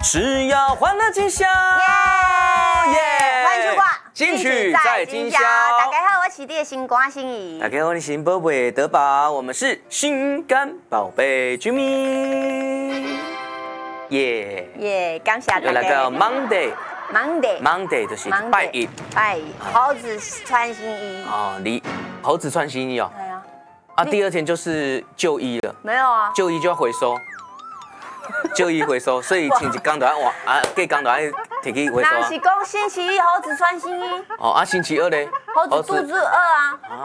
只要欢乐今宵， 欢迎出挂， 金曲在今宵。 大家好，我是你的新歌心怡。 大家好，我是新宝贝德宝，我们是心肝宝贝居民。 感谢大家。 又来到 Monday 就是拜一， 猴子穿新衣。 你猴子穿新衣哦。 对啊。 第二天就是旧衣了。 没有啊。 旧衣就要回收。旧衣回收，所以星期刚就要隔工就要提去回收。 那是讲星期一猴子穿新衣。 星期二嘞？ 猴子肚子饿啊。